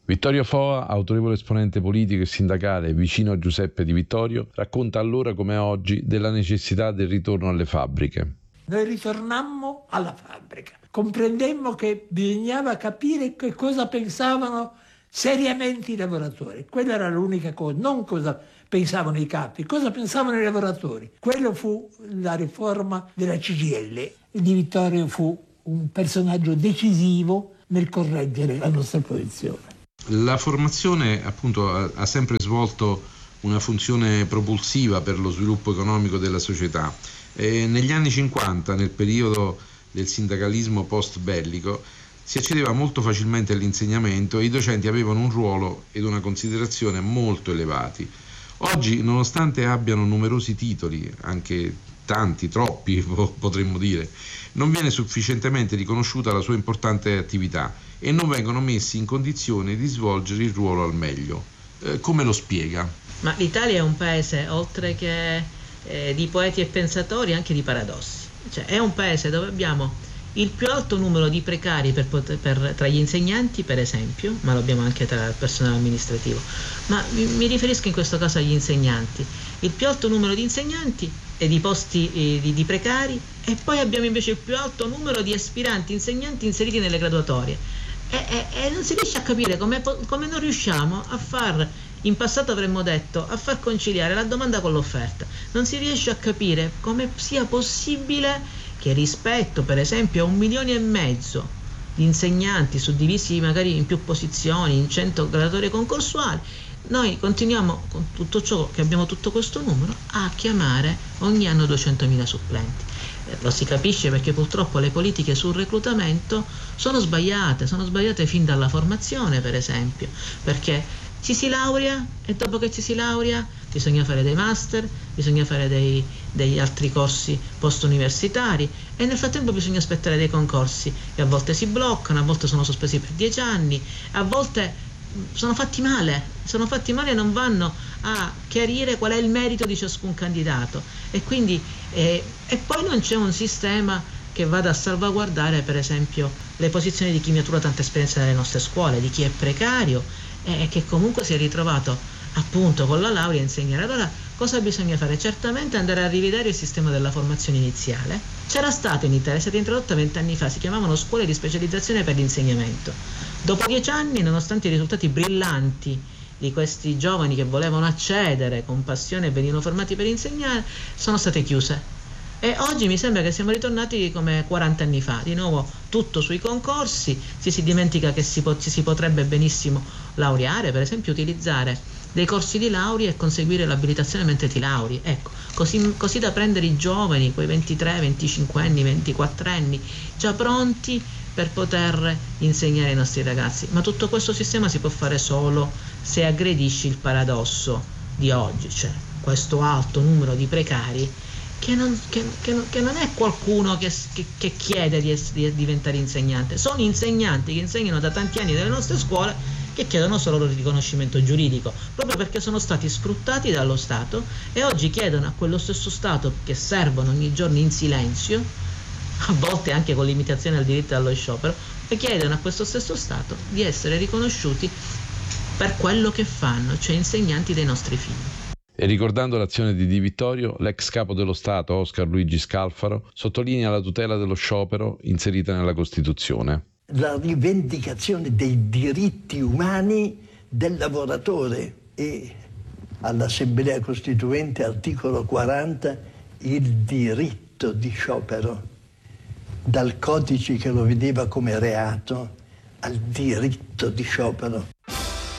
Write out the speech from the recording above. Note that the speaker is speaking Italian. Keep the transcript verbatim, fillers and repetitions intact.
Vittorio Foa, autorevole esponente politico e sindacale vicino a Giuseppe Di Vittorio, racconta allora come oggi della necessità del ritorno alle fabbriche. Noi ritornammo alla fabbrica, comprendemmo che bisognava capire che cosa pensavano seriamente i lavoratori. Quella era l'unica cosa, non cosa pensavano i capi, cosa pensavano i lavoratori. Quello fu la riforma della C G I L. Di Vittorio fu un personaggio decisivo nel correggere la nostra posizione. La formazione appunto ha, ha sempre svolto una funzione propulsiva per lo sviluppo economico della società. E negli anni cinquanta, nel periodo del sindacalismo post bellico, si accedeva molto facilmente all'insegnamento e i docenti avevano un ruolo ed una considerazione molto elevati. Oggi, nonostante abbiano numerosi titoli, anche tanti, troppi potremmo dire, non viene sufficientemente riconosciuta la sua importante attività e non vengono messi in condizione di svolgere il ruolo al meglio. Eh, come lo spiega? Ma l'Italia è un paese, oltre che eh, di poeti e pensatori, anche di paradossi. Cioè, è un paese dove abbiamo il più alto numero di precari per poter, per, tra gli insegnanti, per esempio, ma lo abbiamo anche tra il personale amministrativo. Ma mi, mi riferisco in questo caso agli insegnanti. Il più alto numero di insegnanti e di posti eh, di, di precari, e poi abbiamo invece il più alto numero di aspiranti insegnanti inseriti nelle graduatorie. E, e, e non si riesce a capire come, come non riusciamo a far, in passato avremmo detto, a far conciliare la domanda con l'offerta. Non si riesce a capire come sia possibile che rispetto per esempio a un milione e mezzo di insegnanti suddivisi magari in più posizioni, in cento graduatorie concorsuali, noi continuiamo con tutto ciò che abbiamo tutto questo numero a chiamare ogni anno duecentomila supplenti. Lo si capisce perché purtroppo le politiche sul reclutamento sono sbagliate, sono sbagliate fin dalla formazione, per esempio, perché ci si laurea e dopo che ci si laurea bisogna fare dei master, bisogna fare dei, degli altri corsi post-universitari e nel frattempo bisogna aspettare dei concorsi e a volte si bloccano, a volte sono sospesi per dieci anni, a volte sono fatti male, sono fatti male e non vanno a chiarire qual è il merito di ciascun candidato e quindi eh, e poi non c'è un sistema che vada a salvaguardare per esempio le posizioni di chi matura tanta esperienza nelle nostre scuole, di chi è precario e eh, che comunque si è ritrovato appunto con la laurea a insegnare. Allora cosa bisogna fare? Certamente andare a rivedere il sistema della formazione iniziale. C'era stato in Italia, è stata introdotta vent'anni fa, si chiamavano scuole di specializzazione per l'insegnamento. Dopo dieci anni, nonostante i risultati brillanti di questi giovani che volevano accedere con passione e venivano formati per insegnare, sono state chiuse. E oggi mi sembra che siamo ritornati come quaranta anni fa, di nuovo tutto sui concorsi, ci si dimentica che si, po- ci si potrebbe benissimo laureare, per esempio utilizzare dei corsi di laurea e conseguire l'abilitazione mentre ti lauri, ecco, così, così da prendere i giovani, quei ventitré, venticinque anni, ventiquattro anni, già pronti per poter insegnare ai nostri ragazzi. Ma tutto questo sistema si può fare solo se aggredisci il paradosso di oggi, cioè questo alto numero di precari che non, che, che, che non è qualcuno che, che, che chiede di, essere, di diventare insegnante, sono insegnanti che insegnano da tanti anni nelle nostre scuole che chiedono solo il riconoscimento giuridico, proprio perché sono stati sfruttati dallo Stato e oggi chiedono a quello stesso Stato che servono ogni giorno in silenzio, a volte anche con limitazione al diritto allo sciopero, e chiedono a questo stesso Stato di essere riconosciuti per quello che fanno, cioè insegnanti dei nostri figli. E ricordando l'azione di Di Vittorio, l'ex capo dello Stato Oscar Luigi Scalfaro sottolinea la tutela dello sciopero inserita nella Costituzione. La rivendicazione dei diritti umani del lavoratore e all'Assemblea Costituente, articolo quaranta, il diritto di sciopero, dal codice che lo vedeva come reato al diritto di sciopero.